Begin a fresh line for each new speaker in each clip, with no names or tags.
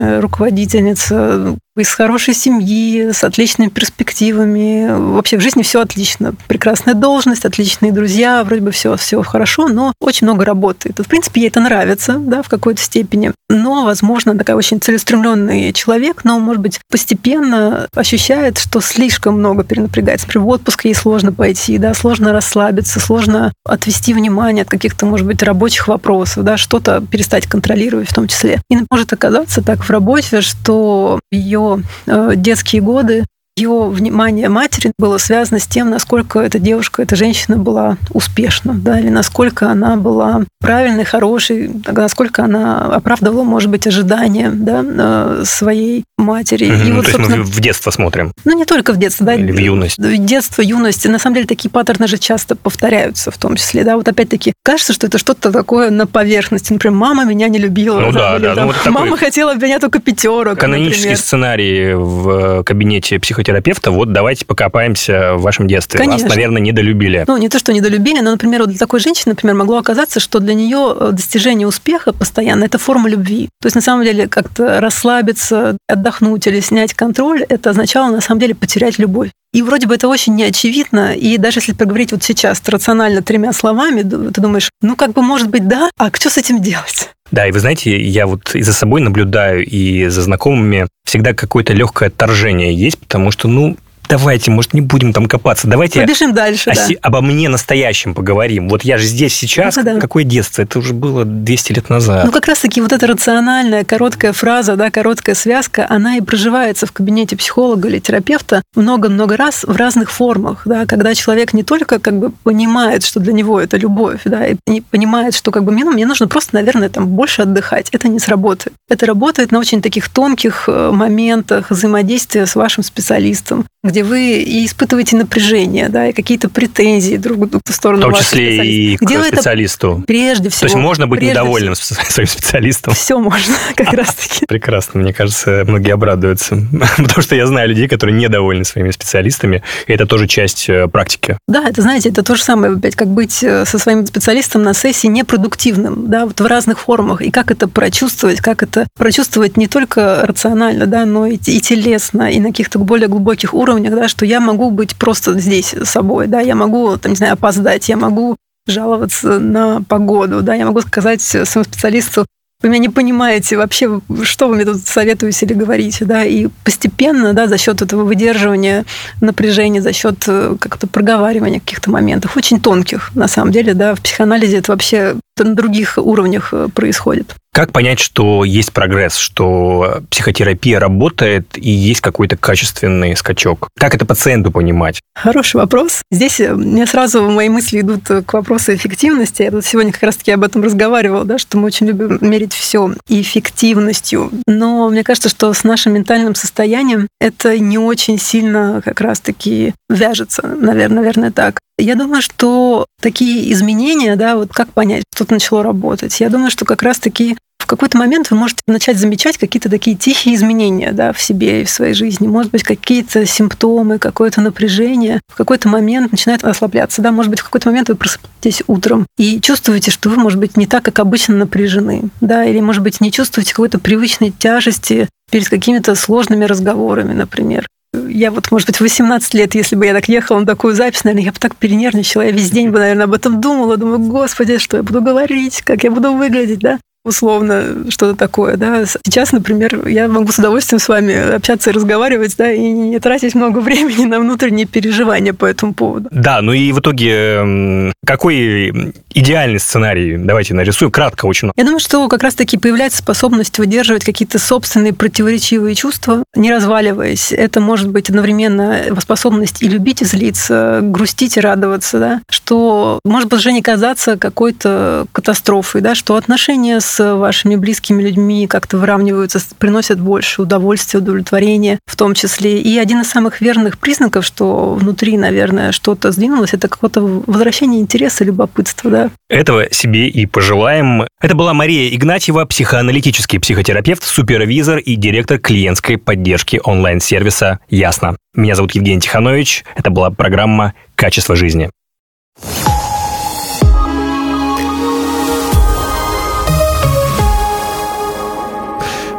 руководительница, из хорошей семьи, с отличными перспективами. Вообще в жизни все отлично. Прекрасная должность, отличные друзья, вроде бы все хорошо, но очень много работает. В принципе, ей это нравится, да, в какой-то степени. Но, возможно, такая очень целеустремленный человек, но, может быть, постепенно ощущает, что слишком много перенапрягается. Например, в отпуск ей сложно пойти, да, сложно расслабиться, сложно отвести внимание от каких-то, может быть, рабочих вопросов, да, что-то перестать контролировать в том числе. И может оказаться так в работе, что ее детские годы, ее внимание матери было связано с тем, насколько эта девушка, эта женщина была успешна, да, или насколько она была правильной, хорошей, насколько она оправдывала, может быть, ожидания, да, своей матери. И вот,
то есть мы в детство смотрим?
Ну, не только в детство, да.
Или в юность?
Детство, юность. На самом деле, такие паттерны же часто повторяются в том числе, да. Вот опять-таки, кажется, что это что-то такое на поверхности. Например, мама меня не любила.
Ну да,
или,
да.
Там,
ну,
мама хотела от меня только 5.
Канонический
например.
Сценарий в кабинете психотерапевта. Вот давайте покопаемся в вашем детстве.
Конечно.
Вас, наверное, недолюбили.
Ну, не то, что недолюбили, но, например, вот для такой женщины, например, могло оказаться, что для нее достижение успеха постоянно – это форма любви. То есть, на самом деле, как-то расслабиться, отдохнуть или снять контроль – это означало, на самом деле, потерять любовь. И вроде бы это очень неочевидно, и даже если поговорить вот сейчас рационально 3 словами, ты думаешь, ну, как бы, может быть, да, а что с этим делать?
Да, и вы знаете, я вот и за собой наблюдаю, и за знакомыми всегда какое-то легкое отторжение есть, потому что, давайте, может, не будем там копаться. Давайте
побежим дальше,
обо мне настоящем поговорим. Вот я же здесь сейчас. Да. Какое детство? Это уже было 200 лет назад.
Ну, как раз-таки вот эта рациональная, короткая фраза, да, короткая связка, она и проживается в кабинете психолога или терапевта много-много раз в разных формах, да, когда человек не только как бы понимает, что для него это любовь, да, и не понимает, что как бы мне нужно просто, наверное, там больше отдыхать. Это не сработает. Это работает на очень таких тонких моментах взаимодействия с вашим специалистом, где вы и испытываете напряжение, да, и какие-то претензии друг в сторону вашего специалиста.
В том числе и к специалисту.
Прежде всего.
То есть можно быть недовольным своим специалистом?
Все можно, как раз-таки.
Прекрасно. Мне кажется, многие обрадуются. Потому что я знаю людей, которые недовольны своими специалистами, и это тоже часть практики.
Да, это, знаете, это то же самое, опять, как быть со своим специалистом на сессии непродуктивным, да, вот в разных формах. И как это прочувствовать не только рационально, да, но и телесно, и на каких-то более глубоких уровнях, да, что я могу быть просто здесь собой, да, я могу, там, не знаю, опоздать, я могу жаловаться на погоду, да, я могу сказать своему специалисту, вы меня не понимаете вообще, что вы мне тут советуете или говорите, да, и постепенно, да, за счет этого выдерживания напряжения, за счет как-то проговаривания каких-то моментов, очень тонких, на самом деле, да, в психоанализе это вообще на других уровнях происходит.
Как понять, что есть прогресс, что психотерапия работает и есть какой-то качественный скачок? Как это пациенту понимать?
Хороший вопрос. Здесь мне сразу мои мысли идут к вопросу эффективности. Я тут сегодня как раз-таки об этом разговаривала, да, что мы очень любим мерить все эффективностью. Но мне кажется, что с нашим ментальным состоянием это не очень сильно как раз-таки вяжется, наверное, так. Я думаю, что такие изменения, да, вот как понять, что-то начало работать. Я думаю, что как раз-таки в какой-то момент вы можете начать замечать какие-то такие тихие изменения, да, в себе и в своей жизни. Может быть, какие-то симптомы, какое-то напряжение в какой-то момент начинает ослабляться. Да? Может быть, в какой-то момент вы просыпаетесь утром и чувствуете, что вы, может быть, не так, как обычно напряжены. Да? Или, может быть, не чувствуете какой-то привычной тяжести перед какими-то сложными разговорами, например. Я вот, может быть, в 18 лет, если бы я так ехала на такую запись, наверное, я бы так перенервничала. Я весь день бы, наверное, об этом думала. Думаю, господи, что я буду говорить, как я буду выглядеть, да? Условно, что-то такое, да. Сейчас, например, я могу с удовольствием с вами общаться и разговаривать, да, и не тратить много времени на внутренние переживания по этому поводу.
Да, ну и в итоге какой идеальный сценарий? Давайте нарисуем кратко очень.
Я думаю, что как раз-таки появляется способность выдерживать какие-то собственные противоречивые чувства, не разваливаясь. Это может быть одновременно способность и любить, и злиться, грустить и радоваться, да, что может быть уже не казаться какой-то катастрофой, да, что отношения с вашими близкими людьми как-то выравниваются, приносят больше удовольствия, удовлетворения в том числе. И один из самых верных признаков, что внутри, наверное, что-то сдвинулось, это какое-то возвращение интереса, любопытства, да.
Этого себе и пожелаем. Это была Мария Игнатьева, психоаналитический психотерапевт, супервизор и директор клиентской поддержки онлайн-сервиса «Ясно». Меня зовут Евгений Тиханович. Это была программа «Качество жизни».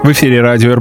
В эфире радио